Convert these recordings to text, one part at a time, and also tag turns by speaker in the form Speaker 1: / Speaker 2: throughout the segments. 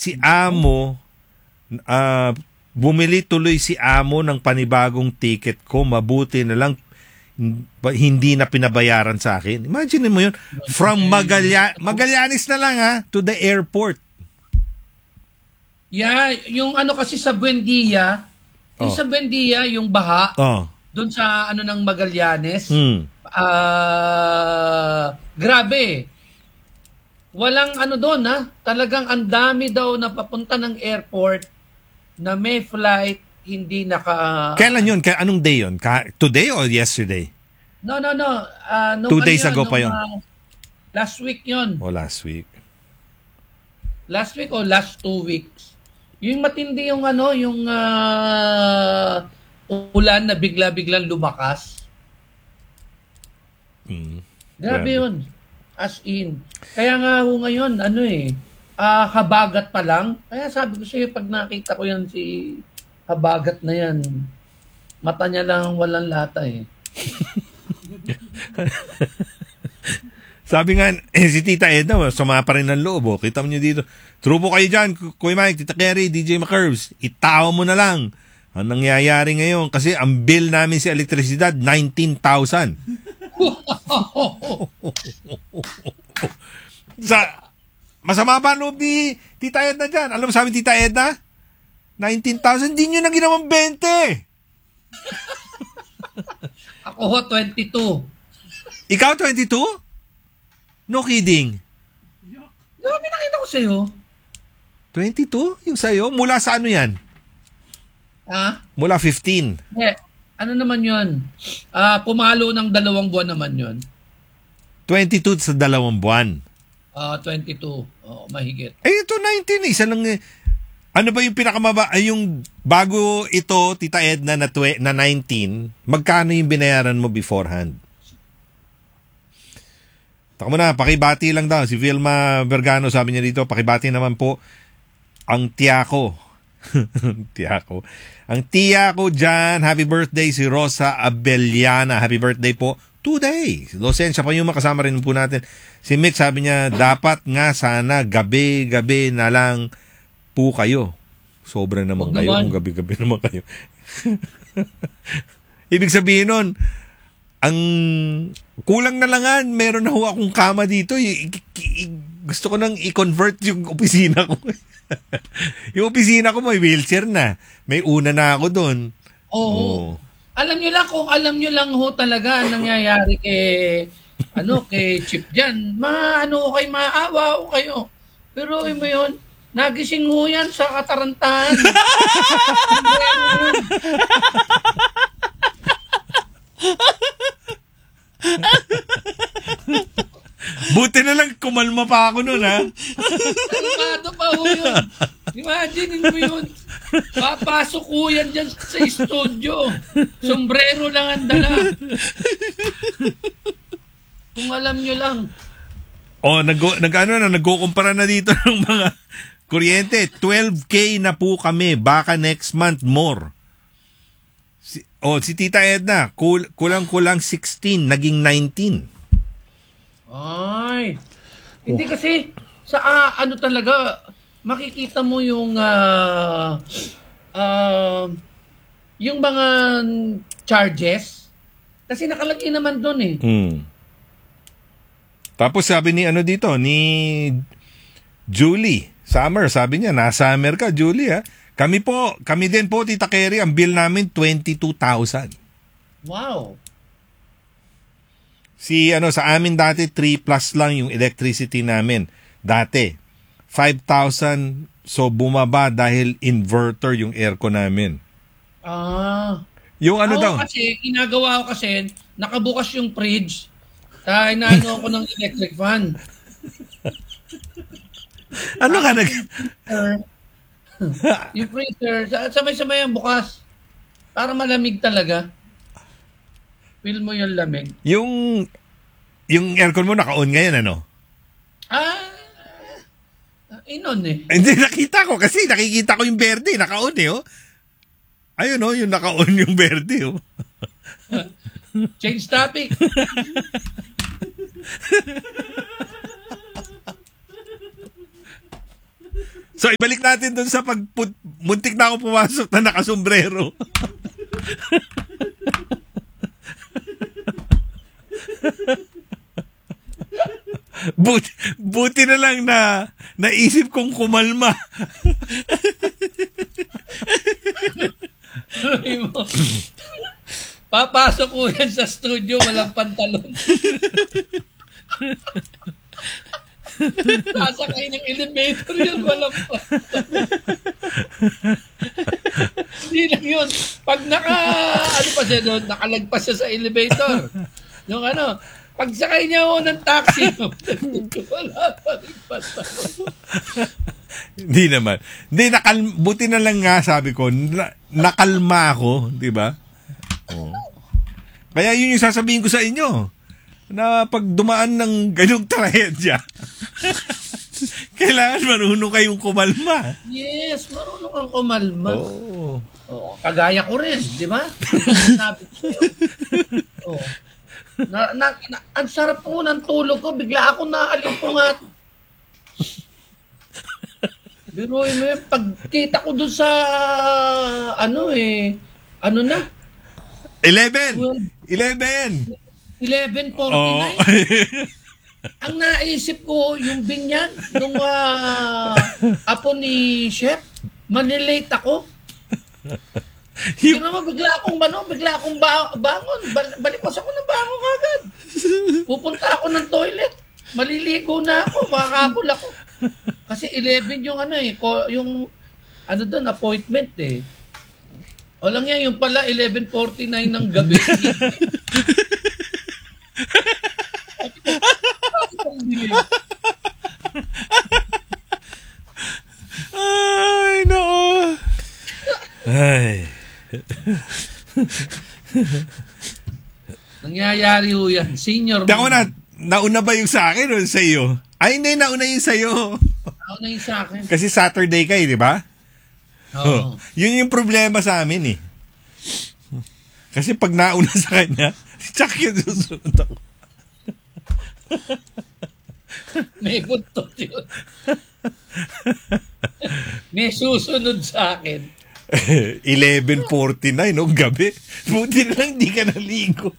Speaker 1: si Amo, bumili tuloy si Amo ng panibagong ticket ko. Mabuti na lang hindi na pinabayaran sa akin. Imagine mo yun. From Magallanes na lang to the airport.
Speaker 2: Yeah, yung ano kasi sa Buendia, yung sa Buendia, yung baha, doon sa ano ng Magallanes, grabe. Walang ano doon talagang ang dami daw na papunta ng airport na may flight, hindi naka...
Speaker 1: Kailan yun? Anong day yun? Today or yesterday?
Speaker 2: No.
Speaker 1: 2 days ago pa yun.
Speaker 2: Last week yun.
Speaker 1: Last week.
Speaker 2: Last week o last 2 weeks. Yung matindi yung yung ulan na bigla-biglang lumakas. Grabe yun. As in. Kaya nga ngayon, habagat pa lang. Kaya sabi ko sa'yo, pag nakita ko yan si habagat na yan, mata niya lang walang lata
Speaker 1: Sabi nga, si Tita Edna, sumama pa rin ng loob. Kita mo nyo dito. True po kayo dyan, Kuya Mike, Tita Kerry, DJ McCurves. Itawa mo na lang. Ang nangyayari ngayon, kasi ang bill namin sa elektrisidad, 19,000. Masama pa loob ni Tita Edna dyan. Alam mo sabi Tita Edna? 19,000, di nyo na ginawang 20.
Speaker 2: Ako 22.
Speaker 1: Ikaw 22? No kidding.
Speaker 2: Grabe, nakita ko sa'yo.
Speaker 1: 22? Yung sa'yo? Mula sa ano yan? Mula 15.
Speaker 2: Ano naman yun? Pumalo ng 2 buwan naman yun.
Speaker 1: 22 sa 2 buwan.
Speaker 2: 22. Mahigit.
Speaker 1: Ito 19. Isa lang. Ano ba yung pinakamaba? Yung bago ito, Tita Edna, na 19, magkano yung binayaran mo beforehand? Taka mo na, pakibati lang daw. Si Vilma Vergano sabi niya dito, pakibati naman po ang tiya ko. Ang tiya ko dyan, happy birthday si Rosa Abellana. Happy birthday po. 2 days. Losensya pa yung makasama rin po natin. Si Mitch sabi niya, dapat nga sana gabi-gabi na lang po kayo. Sobra naman kayo kung gabi-gabi naman kayo. Ibig sabihin nun, ang kulang na langan, meron na ho akong kama dito. Gusto ko nang i-convert yung opisina ko. Yung opisina ko may wheelchair na. May una na ako doon.
Speaker 2: Oo. Alam nyo lang ho talaga ang nangyayari kay Chip dyan. Maawa ko kayo. Pero mo yun, nagising ho yan sa katarantahan.
Speaker 1: Buti na lang kumalma pa ako nun,
Speaker 2: Kalmado pa ho yun. Imagine mo yun. Papasok ko yan dyan sa studio. Sombrero lang ang dala. Kung alam nyo lang.
Speaker 1: Nagkukumpara na dito ng mga kuryente. 12K na po kami. Baka next month more. Si Tita Edna, kulang-kulang 16, naging 19.
Speaker 2: Ay. Hindi kasi sa talaga makikita mo yung mga charges kasi nakalagay naman doon
Speaker 1: Tapos sabi ni Julie Summer, sabi niya, na-summer ka Julie Kami din po Tita Kerry, ang bill namin 22,000.
Speaker 2: Wow.
Speaker 1: Sa amin dati 3 plus lang yung electricity namin. Dati 5,000, so bumaba dahil inverter yung aircon namin. Yung daw?
Speaker 2: Kasi ginagawa ko kasi nakabukas yung fridge. Inaano ako ng electric fan.
Speaker 1: Ano ka
Speaker 2: yung freezer, sabay-sabay ang bukas. Para malamig talaga. Feel mo yung lamig.
Speaker 1: Yung aircon mo naka-on ngayon, ano?
Speaker 2: Inon
Speaker 1: Hindi, nakita ko kasi nakikita ko yung berde, naka-on Ayun yung naka-on yung berde
Speaker 2: Change topic.
Speaker 1: So, ibalik natin dun sa muntik na ako pumasok na nakasombrero. Buti na lang na naisip kong kumalma.
Speaker 2: Papasok ko yan sa studio, walang pantalon. Sasakay ng elevator yun, walang pantalon. Hindi lang yun. Pag nakalagpas siya sa elevator. Yung pag sakay niya ako ng taxi, wala pa rin pantalon.
Speaker 1: Hindi naman. Buti na lang nga sabi ko, nakalma ako, di ba? Oh. Kaya yun yung sasabihin ko sa inyo, na pag dumaan ng ganyong trahedya, kailangan marunong kayong kumalma.
Speaker 2: Yes, marunong kang kumalma.
Speaker 1: Oo.
Speaker 2: Kagaya ko rin, di ba? Sabi ko yun. Oh. Ang sarap po ng tulog ko, bigla ako naalimpungat. Pero pagkita ko dun sa 11:49.
Speaker 1: Oh.
Speaker 2: Ang naisip ko, yung binyan, nung apo ni Chef, manilate ako. Hindi naman bigla akong bangon. Balipas ako ng bangon agad. Pupunta ako ng toilet. Maliligo na ako, makakabol ako. Kasi 11 yung yung appointment eh. O lang yan, yung pala 11:49 ng gabi.
Speaker 1: Ay, no. Ay.
Speaker 2: Nangyayari ho yan. Senior.
Speaker 1: Nauna ba yung sa akin o sa iyo? Ay, hindi, nauna yung sa iyo.
Speaker 2: Nauna yung sa akin.
Speaker 1: Kasi Saturday kayo, di ba?
Speaker 2: Oo.
Speaker 1: Yun yung problema sa amin eh. Kasi pag nauna sa kanya, tsak yung susunod ako.
Speaker 2: May buntot yun. May susunod sa akin.
Speaker 1: 11:49 no, gabi. Buti na lang di ka naligo.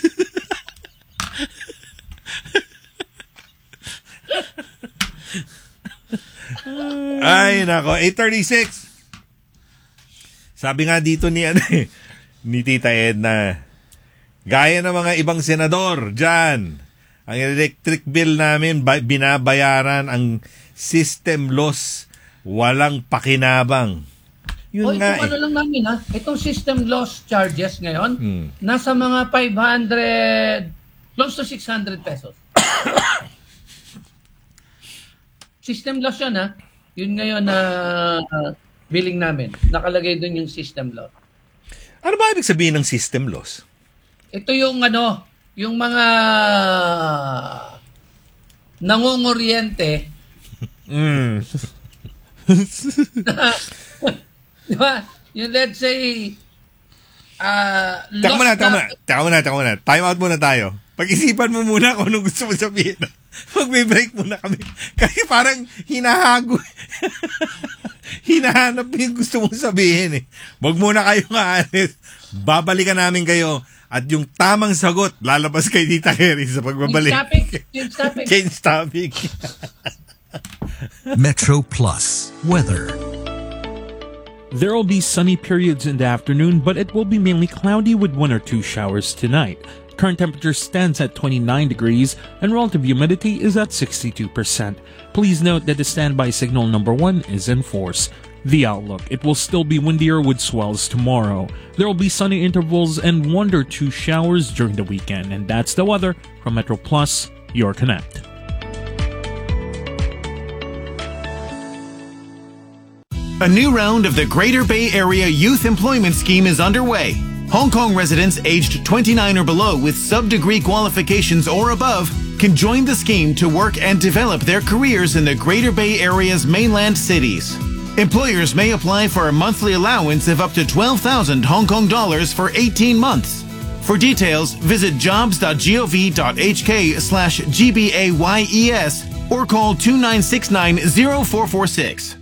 Speaker 1: Ay, nako. 8:36. Sabi nga dito ni Tita Edna, gaya ng mga ibang senador dyan, ang electric bill namin binabayaran ang system loss, walang pakinabang. Yun nga
Speaker 2: itong lang namin itong system loss charges ngayon, nasa mga 500, close to 600 pesos. System loss yun yun ngayon na billing namin. Nakalagay doon yung system loss.
Speaker 1: Ano ba ibig sabihin ng system loss?
Speaker 2: Ito yung yung mga nangunguryente. Diba? Yung let's say
Speaker 1: Taka muna. Time out muna tayo. Pag-isipan mo muna kung anong gusto mo sabihin. Magbe-break muna kami. Kasi parang hinahanap mo yung gusto mong sabihin eh. Huwag muna kayong aalis. Babalikan namin kayo. At yung tamang sagot, lalabas kay Tita Kerry sa pagbabalik. Change topic.
Speaker 3: Metro Plus Weather.
Speaker 4: There will be sunny periods in the afternoon, but it will be mainly cloudy with 1 or 2 showers tonight. Current temperature stands at 29 degrees and relative humidity is at 62%. Please note that the standby signal number 1 is in force. The outlook: it will still be windier with swells tomorrow. There will be sunny intervals and 1 or 2 showers during the weekend. And that's the weather from Metro Plus, your Connect.
Speaker 5: A new round of the Greater Bay Area Youth Employment Scheme is underway. Hong Kong residents aged 29 or below with sub-degree qualifications or above can join the scheme to work and develop their careers in the Greater Bay Area's mainland cities. Employers may apply for a monthly allowance of up to 12,000 Hong Kong dollars for 18 months. For details, visit jobs.gov.hk/GBAYES or call 2969-0446.